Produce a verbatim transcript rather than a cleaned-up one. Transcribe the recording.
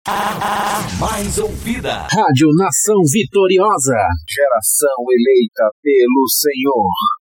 A mais ouvida. Rádio Nação Vitoriosa. Geração eleita pelo Senhor.